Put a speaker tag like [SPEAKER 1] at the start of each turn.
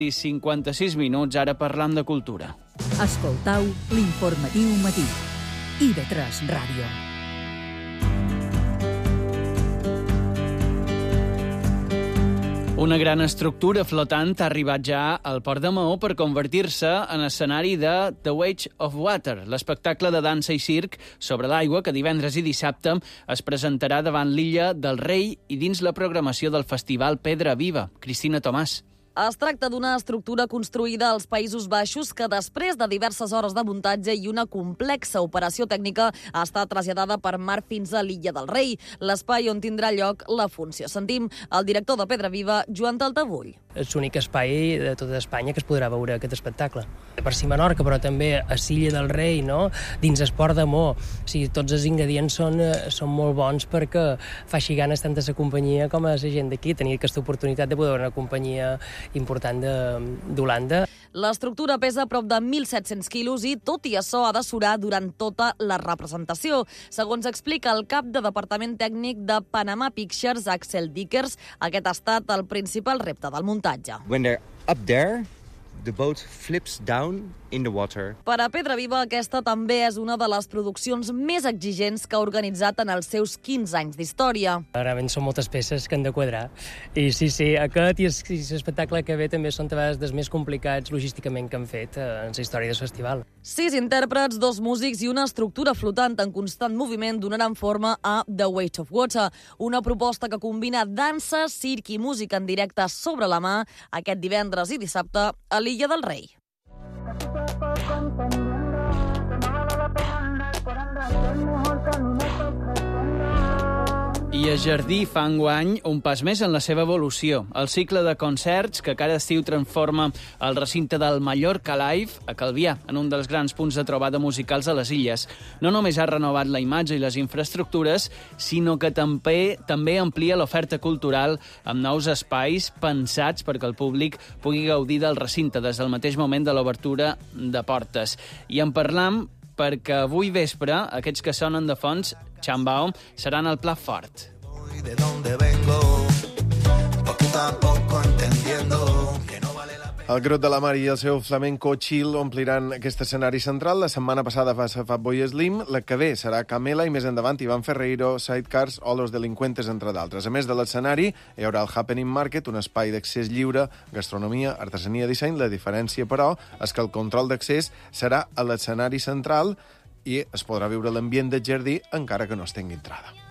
[SPEAKER 1] I 56 minuts, ara parlant de cultura.
[SPEAKER 2] Escoltau l'informatiu matí. IB3 Ràdio.
[SPEAKER 1] Una gran estructura flotant ha arribat ja al Port de Maó per convertir-se en escenari de The Weight of Water, l'espectacle de dansa i circ sobre l'aigua que divendres i dissabte es presentarà davant l'Illa del Rei i dins la programació del Festival Pedra Viva. Cristina Tomàs.
[SPEAKER 3] Es tracta d'una estructura construïda als Països Baixos que després de diverses hores de muntatge i una complexa operació tècnica ha estat traslladada per mar fins a l'Illa del Rei, l'espai on tindrà lloc la funció. Sentim el director de Pedra Viva, Joan Taltabull.
[SPEAKER 4] És l'únic espai de tota Espanya que es podrà veure aquest espectacle. Per si Menorca, però també a Silla del Rei, no? Dins el Port de Maó. O sigui, tots els ingredients són molt bons perquè fa així ganes tant a la companyia com a la gent d'aquí. Tenir aquesta oportunitat de poder veure una companyia important d'Holanda.
[SPEAKER 3] L'estructura pesa prop de 1.700 quilos i, tot i això, ha de surar durant tota la representació. Segons explica el cap de departament tècnic de Panama Pictures, Axel Dickers, aquest ha estat el principal repte del muntatge.
[SPEAKER 5] When they're up there, the boat flips down in the water.
[SPEAKER 3] Per a Pedra Viva, aquesta també és una de les produccions més exigents que ha organitzat en els seus 15 anys d'història.
[SPEAKER 4] Realment són moltes peces que han de quadrar. I sí, aquest i l'espectacle que ve també són també dels més complicats logísticament que han fet en la història del festival.
[SPEAKER 3] 6 intèrprets, 2 músics i una estructura flotant en constant moviment donaran forma a The Weight of Water, una proposta que combina dansa, circ i música en directe sobre la mà aquest divendres i dissabte a l'Illa del Rei.
[SPEAKER 1] I a Jardí fa enguany un pas més en la seva evolució. El cicle de concerts que cada estiu transforma el recinte del Mallorca Live a Calvià, en un dels grans punts de trobada musicals a les illes. No només ha renovat la imatge i les infraestructures, sinó que també amplia l'oferta cultural amb nous espais pensats perquè el públic pugui gaudir del recinte des del mateix moment de l'obertura de portes. I en parlam perquè avui vespre, aquests que sonen de fons, Chambao, seran al Plat Fort.
[SPEAKER 6] De dónde vengo, poquito a poco entendiendo que no vale la pena.
[SPEAKER 7] El Grot de la Mar i el seu flamenco chill ompliran aquest escenari central. La setmana passada va ser Fatboy Slim, la que ve serà Camela i més endavant Iván Ferreiro, Sidecars o Los Delincuentes, entre d'altres. A més de l'escenari, hi haurà el Happening Market, un espai d'accés lliure, gastronomia, artesania, disseny. La diferència, però, és que el control d'accés serà a l'escenari central i es podrà viure l'ambient del jardí encara que no es tingui entrada.